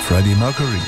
Freddie Mercury,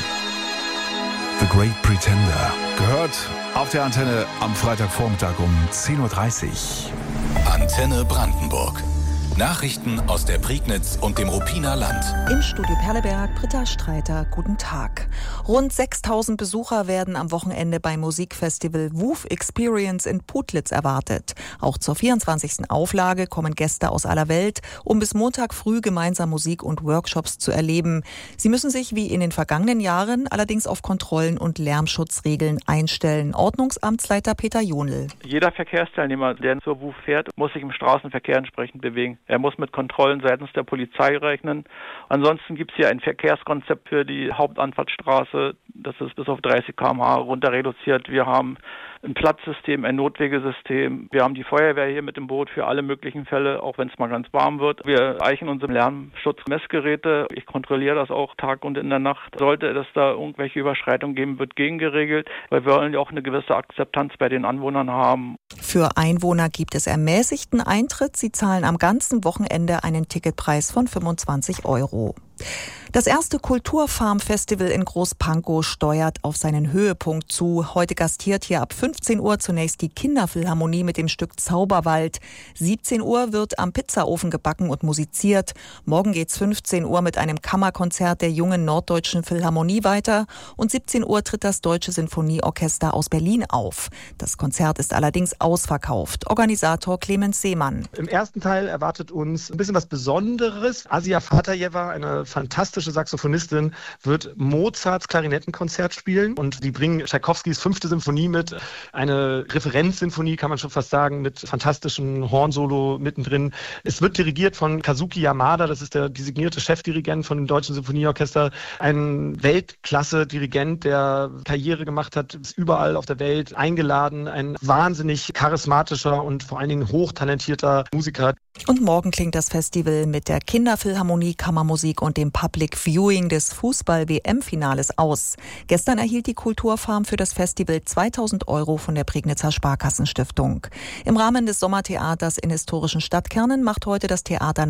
The Great Pretender, gehört auf der Antenne am Freitagvormittag um 10.30 Uhr. Antenne Brandenburg. Nachrichten aus der Prignitz und dem Ruppiner Land. Im Studio Perleberg, Britta Streiter, guten Tag. Rund 6.000 Besucher werden am Wochenende beim Musikfestival WUF Experience in Putlitz erwartet. Auch zur 24. Auflage kommen Gäste aus aller Welt, um bis Montag früh gemeinsam Musik und Workshops zu erleben. Sie müssen sich wie in den vergangenen Jahren allerdings auf Kontrollen und Lärmschutzregeln einstellen. Ordnungsamtsleiter Peter Jonel. Jeder Verkehrsteilnehmer, der zur WUF fährt, muss sich im Straßenverkehr entsprechend bewegen. Er muss mit Kontrollen seitens der Polizei rechnen. Ansonsten gibt es hier ein Verkehrskonzept für die Hauptanfahrtsstraße. Das ist bis auf 30 km/h runter reduziert. Wir haben ein Platzsystem, ein Notwegesystem. Wir haben die Feuerwehr hier mit im Boot für alle möglichen Fälle, auch wenn es mal ganz warm wird. Wir eichen unsere Lärmschutzmessgeräte. Ich kontrolliere das auch Tag und in der Nacht. Sollte es da irgendwelche Überschreitungen geben, wird gegengeregelt, weil wir wollen ja auch eine gewisse Akzeptanz bei den Anwohnern haben. Für Einwohner gibt es ermäßigten Eintritt. Sie zahlen am ganzen Wochenende einen Ticketpreis von 25 €. Das erste Kulturfarm-Festival in Großpankow steuert auf seinen Höhepunkt zu. Heute gastiert hier ab 15 Uhr zunächst die Kinderphilharmonie mit dem Stück Zauberwald. 17 Uhr wird am Pizzaofen gebacken und musiziert. Morgen geht's 15 Uhr mit einem Kammerkonzert der jungen Norddeutschen Philharmonie weiter. Und 17 Uhr tritt das Deutsche Sinfonieorchester aus Berlin auf. Das Konzert ist allerdings ausverkauft. Organisator Clemens Seemann. Im ersten Teil erwartet uns ein bisschen was Besonderes. Asia Fatajeva, eine fantastische Saxophonistin, wird Mozarts Klarinettenkonzert spielen und die bringen Tschaikowskis 5. Symphonie mit. Eine Referenzsinfonie, kann man schon fast sagen, mit fantastischem Hornsolo mittendrin. Es wird dirigiert von Kazuki Yamada, das ist der designierte Chefdirigent von dem Deutschen Sinfonieorchester. Ein Weltklasse-Dirigent, der Karriere gemacht hat, ist überall auf der Welt eingeladen. Ein wahnsinnig charismatischer und vor allen Dingen hochtalentierter Musiker. Und morgen klingt das Festival mit der Kinderphilharmonie, Kammermusik und dem Public Viewing des Fußball-WM-Finales aus. Gestern erhielt die Kulturfarm für das Festival 2.000 € von der Prignitzer Sparkassenstiftung. Im Rahmen des Sommertheaters in historischen Stadtkernen macht heute das Theater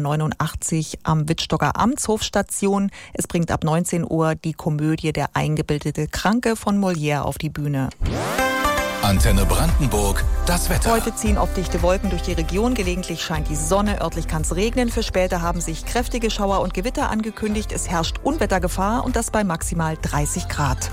89 am Wittstocker Amtshof Station. Es bringt ab 19 Uhr die Komödie Der eingebildete Kranke von Molière auf die Bühne. Antenne Brandenburg, das Wetter. Heute ziehen oft dichte Wolken durch die Region. Gelegentlich scheint die Sonne, örtlich kann es regnen. Für später haben sich kräftige Schauer und Gewitter angekündigt. Es herrscht Unwettergefahr und das bei maximal 30 Grad.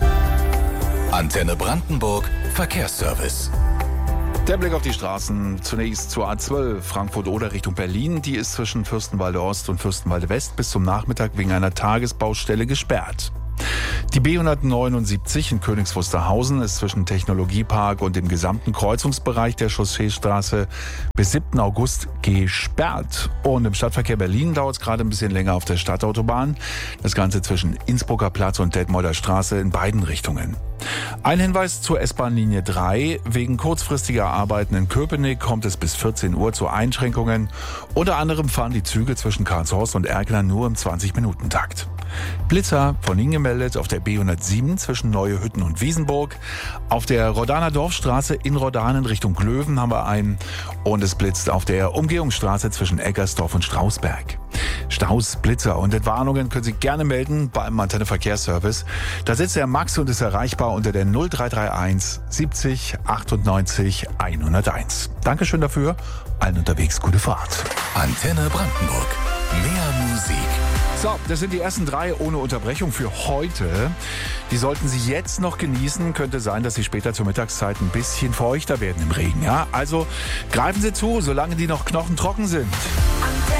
Antenne Brandenburg, Verkehrsservice. Der Blick auf die Straßen. Zunächst zur A12 Frankfurt-Oder Richtung Berlin. Die ist zwischen Fürstenwalde Ost und Fürstenwalde West bis zum Nachmittag wegen einer Tagesbaustelle gesperrt. Die B179 in Königs Wusterhausen ist zwischen Technologiepark und dem gesamten Kreuzungsbereich der Chausseestraße bis 7. August gesperrt. Und im Stadtverkehr Berlin dauert es gerade ein bisschen länger auf der Stadtautobahn. Das Ganze zwischen Innsbrucker Platz und Detmolder Straße in beiden Richtungen. Ein Hinweis zur S-Bahn-Linie 3. Wegen kurzfristiger Arbeiten in Köpenick kommt es bis 14 Uhr zu Einschränkungen. Unter anderem fahren die Züge zwischen Karlshorst und Erkner nur im 20-Minuten-Takt. Blitzer von Ihnen gemeldet auf der B107 zwischen Neue Hütten und Wiesenburg. Auf der Rodaner Dorfstraße in Rodanen Richtung Glöwen haben wir einen. Und es blitzt auf der Umgehungsstraße zwischen Eggersdorf und Strausberg. Staus, Blitzer und Entwarnungen können Sie gerne melden beim Antenne Verkehrsservice. Da sitzt der Max und ist erreichbar unter der 0331 70 98 101. Dankeschön dafür. Allen unterwegs gute Fahrt. Antenne Brandenburg. Mehr Musik. So, das sind die ersten 3 ohne Unterbrechung für heute. Die sollten Sie jetzt noch genießen. Könnte sein, dass Sie später zur Mittagszeit ein bisschen feuchter werden im Regen. Ja? Also greifen Sie zu, solange die noch knochentrocken sind.